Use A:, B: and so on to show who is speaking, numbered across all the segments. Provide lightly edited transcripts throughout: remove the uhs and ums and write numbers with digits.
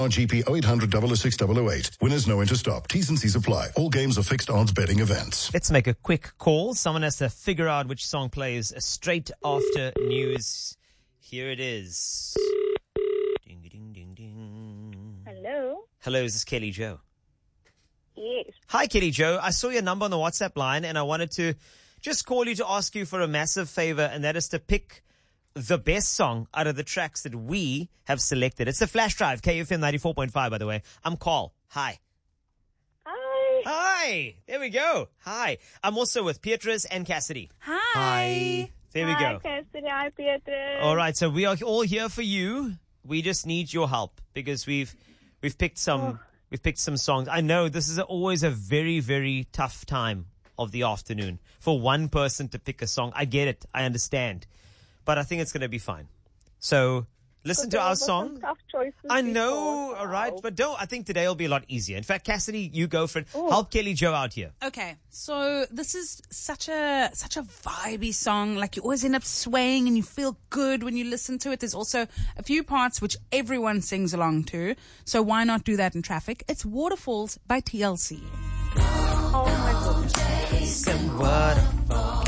A: RGP 0800 006 008. Winners know when to stop. T's and C's apply. All games are fixed odds betting events.
B: Let's make a quick call. Someone has to figure out which song plays straight after news. Here it is. Ding, ding, ding, ding.
C: Hello?
B: Hello, is this Kelly Joe?
C: Yes.
B: Hi, Kelly Joe. I saw your number on the WhatsApp line and I wanted to just call you to ask you for a massive favor, and that is to pick the best song out of the tracks that we have selected. It's the Flash Drive, KFM 94.5, by the way. I'm Carl. Hi.
C: Hi.
B: Hi. There we go. Hi. I'm also with Beatrice and Cassidy.
D: Hi.
B: There we
C: Hi,
B: go.
C: Cassidy. Hi, Beatrice.
B: All right. So we are all here for you. We just need your help because we've picked some songs. I know this is always a very, very tough time of the afternoon for one person to pick a song. I get it. I understand. But I think it's going to be fine. So listen to our song.
C: Tough choices
B: I know,
C: before,
B: all right. But I think today will be a lot easier. In fact, Cassidy, you go for it.
C: Ooh.
B: Help Kelly Joe out here.
D: Okay, so this is such a vibey song. Like, you always end up swaying and you feel good when you listen to it. There's also a few parts which everyone sings along to. So why not do that in traffic? It's Waterfalls by TLC.
C: Oh my goodness.
B: Some waterfalls.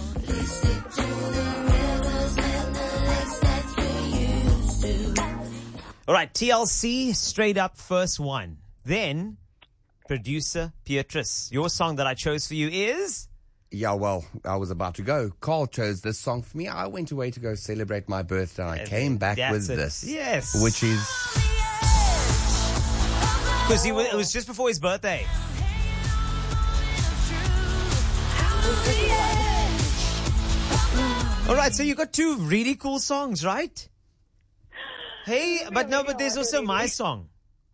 B: All right, TLC, straight up first one. Then, producer Beatrice, your song that I chose for you is?
E: Yeah, well, I was about to go. Carl chose this song for me. I went away to go celebrate my birthday, and I came back with this.
B: Yes.
E: Which is...
B: Because it was just before his birthday. All right, so you got two really cool songs, right? Hey, but there's also my song.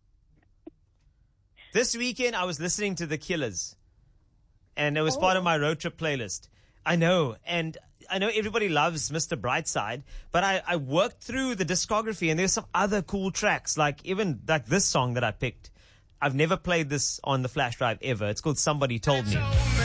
B: This weekend, I was listening to The Killers, and it was part of my road trip playlist. I know, and I know everybody loves Mr. Brightside, but I worked through the discography, and there's some other cool tracks, like even this song that I picked. I've never played this on the flash drive ever. It's called Somebody Told Me.